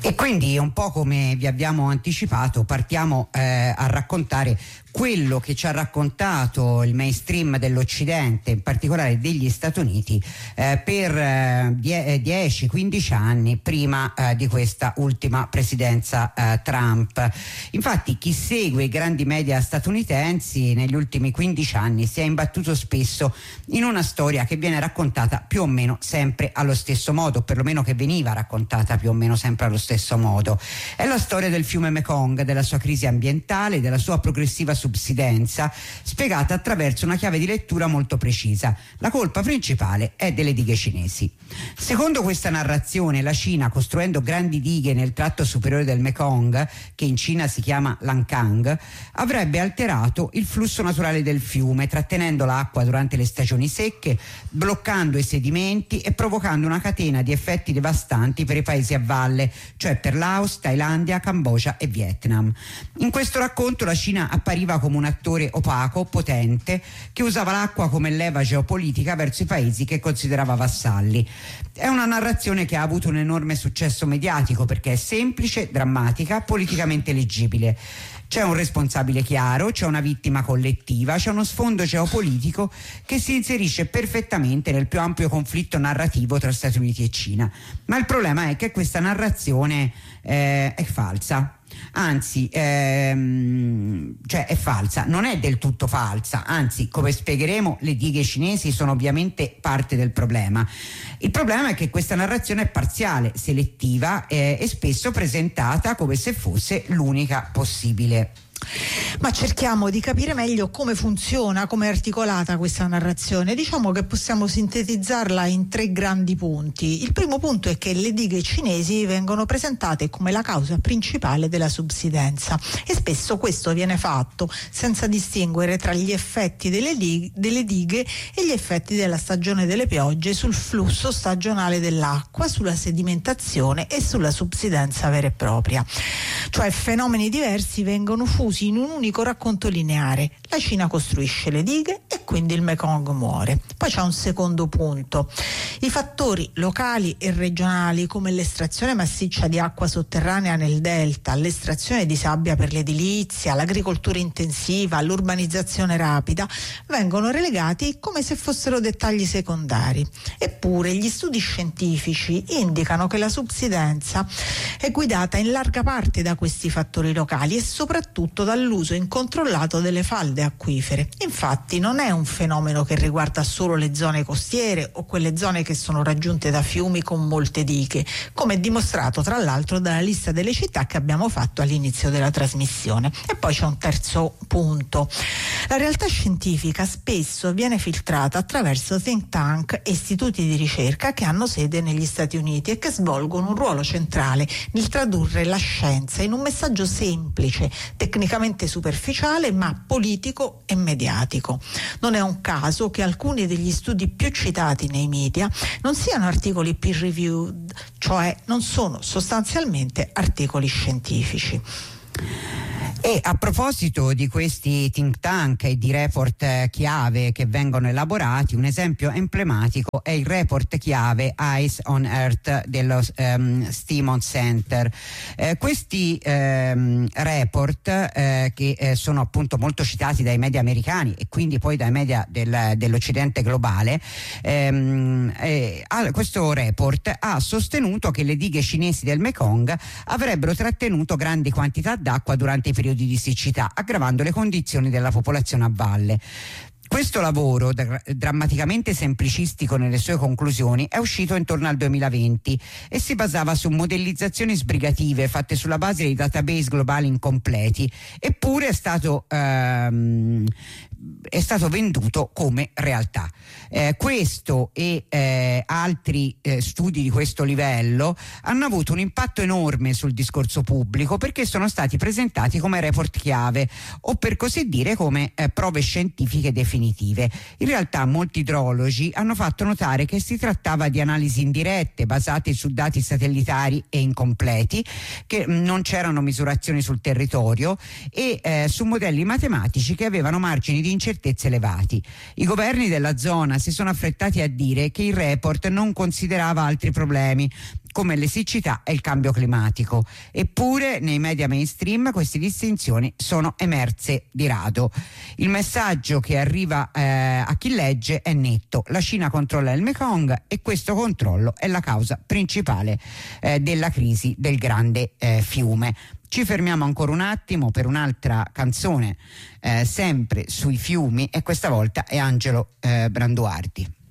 E quindi un po' come vi abbiamo anticipato partiamo a raccontare quello che ci ha raccontato il mainstream dell'Occidente, in particolare degli Stati Uniti, per 10-15 anni prima di questa ultima presidenza Trump. Infatti chi segue i grandi media statunitensi negli ultimi 15 anni si è imbattuto spesso in una storia che viene raccontata più o meno sempre allo stesso modo, perlomeno che veniva raccontata più o meno sempre allo stesso modo. È la storia del fiume Mekong, della sua crisi ambientale, della sua progressiva subsidenza, spiegata attraverso una chiave di lettura molto precisa. La colpa principale è delle dighe cinesi. Secondo questa narrazione, la Cina, costruendo grandi dighe nel tratto superiore del Mekong, che in Cina si chiama Lancang, avrebbe alterato il flusso naturale del fiume, trattenendo l'acqua durante le stagioni secche, bloccando i sedimenti e provocando una catena di effetti devastanti per i paesi a valle, cioè per Laos, Thailandia, Cambogia e Vietnam. In questo racconto la Cina appariva come un attore opaco, potente, che usava l'acqua come leva geopolitica verso i paesi che considerava vassalli. È una narrazione che ha avuto un enorme successo mediatico perché è semplice, drammatica, politicamente leggibile. C'è un responsabile chiaro, c'è una vittima collettiva, c'è uno sfondo geopolitico che si inserisce perfettamente nel più ampio conflitto narrativo tra Stati Uniti e Cina. Ma il problema è che questa narrazione è falsa. Anzi, cioè è falsa, non è del tutto falsa, anzi, come spiegheremo, le dighe cinesi sono ovviamente parte del problema. Il problema è che questa narrazione è parziale, selettiva e spesso presentata come se fosse l'unica possibile. Ma cerchiamo di capire meglio come funziona, come è articolata questa narrazione. Diciamo che possiamo sintetizzarla in 3 grandi punti. Il primo punto è che le dighe cinesi vengono presentate come la causa principale della subsidenza e spesso questo viene fatto senza distinguere tra gli effetti delle dighe e gli effetti della stagione delle piogge sul flusso stagionale dell'acqua, sulla sedimentazione e sulla subsidenza vera e propria. Cioè fenomeni diversi vengono fusi in un unico racconto lineare. La Cina costruisce le dighe e quindi il Mekong muore. Poi c'è un secondo punto. I fattori locali e regionali come l'estrazione massiccia di acqua sotterranea nel delta, l'estrazione di sabbia per l'edilizia, l'agricoltura intensiva, l'urbanizzazione rapida vengono relegati come se fossero dettagli secondari. Eppure gli studi scientifici indicano che la subsidenza è guidata in larga parte da questi fattori locali e soprattutto dall'uso incontrollato delle falde acquifere. Infatti non è un fenomeno che riguarda solo le zone costiere o quelle zone che sono raggiunte da fiumi con molte dighe, come è dimostrato tra l'altro dalla lista delle città che abbiamo fatto all'inizio della trasmissione. E poi c'è un terzo punto. La realtà scientifica spesso viene filtrata attraverso think tank e istituti di ricerca che hanno sede negli Stati Uniti e che svolgono un ruolo centrale nel tradurre la scienza in un messaggio semplice, tecnicamente superficiale ma politico e mediatico. Non è un caso che alcuni degli studi più citati nei media non siano articoli peer reviewed, cioè non sono sostanzialmente articoli scientifici. E a proposito di questi think tank e di report chiave che vengono elaborati, un esempio emblematico è il report chiave Eyes on Earth dello Stevens Center. Questi report che sono appunto molto citati dai media americani e quindi poi dai media dell'Occidente globale, questo report ha sostenuto che le dighe cinesi del Mekong avrebbero trattenuto grandi quantità d'acqua durante i periodi di siccità, aggravando le condizioni della popolazione a valle. Questo lavoro, drammaticamente semplicistico nelle sue conclusioni, è uscito intorno al 2020 e si basava su modellizzazioni sbrigative fatte sulla base di database globali incompleti, eppure è stato venduto come realtà. Questo e altri studi di questo livello hanno avuto un impatto enorme sul discorso pubblico perché sono stati presentati come report chiave o per così dire come prove scientifiche definitive. In realtà molti idrologi hanno fatto notare che si trattava di analisi indirette basate su dati satellitari e incompleti, che non c'erano misurazioni sul territorio e su modelli matematici che avevano margini di incertezza elevati. I governi della zona si sono affrettati a dire che il report non considerava altri problemi come le siccità e il cambio climatico. Eppure nei media mainstream queste distinzioni sono emerse di rado. Il messaggio che arriva a chi legge è netto: la Cina controlla il Mekong e questo controllo è la causa principale della crisi del grande fiume. Ci fermiamo ancora un attimo per un'altra canzone sempre sui fiumi, e questa volta è Angelo Branduardi.